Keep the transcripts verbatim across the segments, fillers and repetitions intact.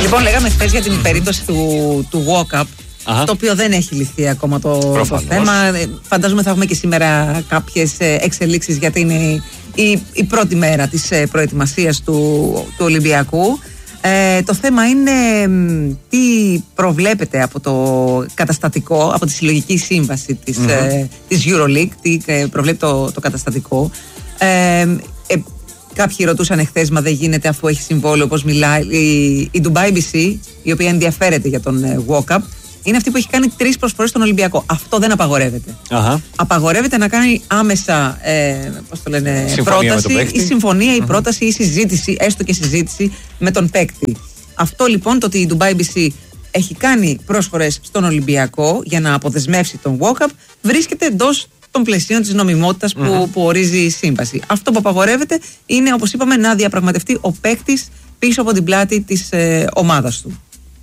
Λοιπόν, λέγαμε χθες για την περίπτωση του, του walk-up, Αχα. το οποίο δεν έχει λυθεί ακόμα το, το θέμα. Φαντάζομαι θα έχουμε και σήμερα κάποιες εξελίξεις, γιατί είναι η, η πρώτη μέρα της προετοιμασίας του, του Ολυμπιακού. Ε, το θέμα είναι τι προβλέπεται από το καταστατικό, από τη συλλογική σύμβαση της, mm-hmm. ε, της EuroLeague, τι ε, προβλέπει το, το καταστατικό. Ε, ε, Κάποιοι ρωτούσαν εχθές, μα δεν γίνεται αφού έχει συμβόλαιο, όπως μιλάει η, η Dubai μπι σι, η οποία ενδιαφέρεται για τον ε, walk-up. Είναι αυτή που έχει κάνει τρεις προσφορές στον Ολυμπιακό. Αυτό δεν απαγορεύεται. Αχα. Απαγορεύεται να κάνει άμεσα ε, πώς το λένε, πρόταση, η συμφωνία, η πρόταση, η συζήτηση, έστω και συζήτηση με τον παίκτη. Αυτό λοιπόν, το ότι η Dubai μπι σι έχει κάνει πρόσφορες στον Ολυμπιακό για να αποδεσμεύσει τον walk-up, βρίσκεται εντός των πλαισίων της νομιμότητας που, mm-hmm. που ορίζει η σύμβαση. Αυτό που απαγορεύεται είναι, όπως είπαμε, να διαπραγματευτεί ο παίκτης πίσω από την πλάτη της ε, ομάδας του.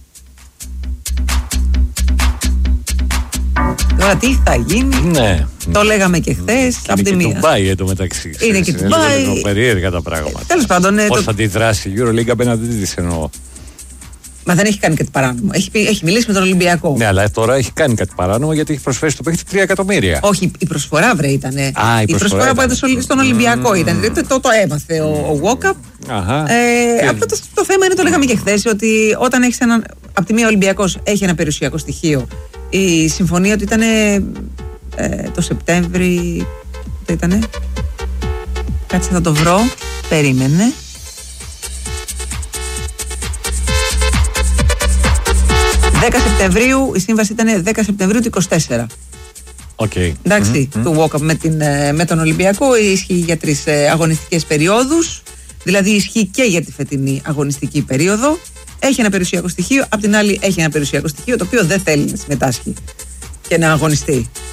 Τώρα τι θα γίνει, ναι. το λέγαμε και χθες. Και είναι και Ντουμπάι εδώ μεταξύ. Είναι και Ντουμπάι. Είναι περίεργα τα πράγματα. Τέλος πάντων. Πώς το... θα αντιδράσει η EuroLeague απέναντι της εννοώ. Μα δεν έχει κάνει κάτι παράνομο. Έχει, έχει μιλήσει με τον Ολυμπιακό. Ναι, αλλά τώρα έχει κάνει κάτι παράνομο, γιατί έχει προσφέρει στο παίκτη τρία εκατομμύρια. Όχι, η προσφορά βρε ήτανε. Α, η, η προσφορά, προσφορά που έδωσε στον Ολυμπιακό mm. ήταν. Δηλαδή το, το έμαθε ο, ο walk-up. Ε, και... Αυτό το, το θέμα είναι, το λέγαμε και χθες, ότι όταν έχει έναν. Απ' τη μία ο Ολυμπιακός έχει ένα περιουσιακό στοιχείο. Η συμφωνία του ήταν ε, το Σεπτέμβρη. Το ήτανε. Κάτσε θα το βρω. Περίμενε. δέκα Σεπτεμβρίου, η σύμβαση ήταν δέκα Σεπτεμβρίου του είκοσι τέσσερα. Okay. Εντάξει, mm-hmm. του walk-up με, την, με τον Ολυμπιακό ισχύει για τρεις αγωνιστικές περιόδους. Δηλαδή ισχύει και για τη φετινή αγωνιστική περίοδο. Έχει ένα περιουσιακό στοιχείο, απ' την άλλη έχει ένα περιουσιακό στοιχείο το οποίο δεν θέλει να συμμετάσχει και να αγωνιστεί.